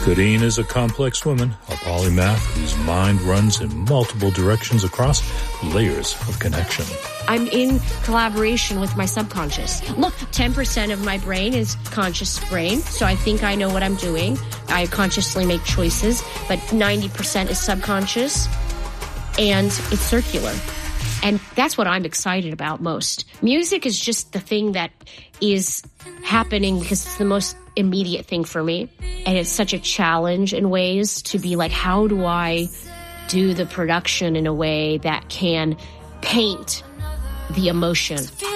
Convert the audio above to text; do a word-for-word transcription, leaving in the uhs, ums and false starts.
Kadeen is a complex woman, a polymath whose mind runs in multiple directions across layers of connection. I'm in collaboration with my subconscious. Look, ten percent of my brain is conscious brain, so I think I know what I'm doing. I consciously make choices, but ninety percent is subconscious, and it's circular. And that's what I'm excited about most. Music is just the thing that is happening because it's the most immediate thing for me. And it's such a challenge in ways to be like, how do I do the production in a way that can paint the emotion?